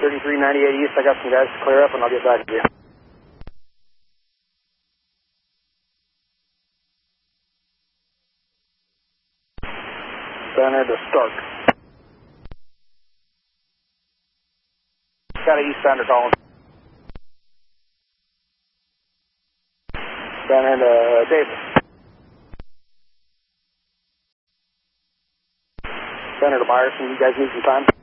3398 East. I got some guys to clear up, and I'll get back to you. Center to Stark. Got an eastbounder calling. Center to Davis. Center to Myerson. You guys need some time?